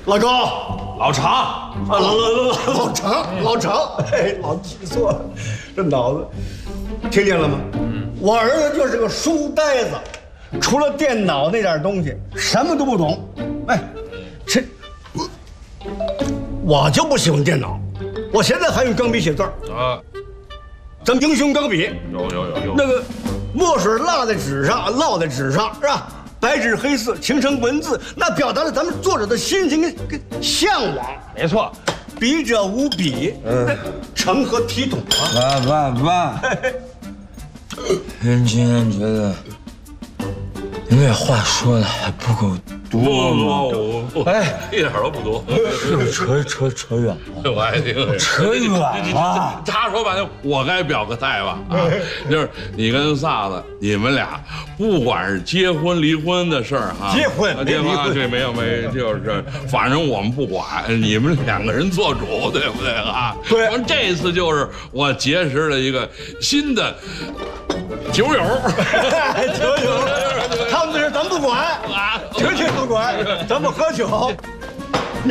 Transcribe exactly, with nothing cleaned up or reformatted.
老高， 老常啊，老老老老常，老常，哎，老记错了，这脑子，听见了吗？嗯，我儿子就是个书呆子，除了电脑那点东西，什么都不懂。哎，这我我就不喜欢电脑，我现在还用钢笔写字儿啊。 咱们英雄钢笔， 有有有有， 那个墨水落在纸上，落在纸上是吧？白纸黑字形成文字，那表达了咱们作者的心情跟跟向往。 没错， 笔者无笔，嗯，成何体统啊！ 爸爸爸，人今天觉得您这话说的还不够多吗？ 多，哎，一点都不多， 是不是扯扯扯远了？ 我爱听， 扯远了。 他说半天，我该表个态吧？啊，就是你跟萨子，你们俩不管是结婚离婚的事儿哈， 结婚结婚这没有没，就是反正我们不管，你们两个人做主，对不对啊？ 对。 完这次就是我结识了一个新的酒友， 酒友，他们的事咱不管啊，绝对不管，咱们喝酒。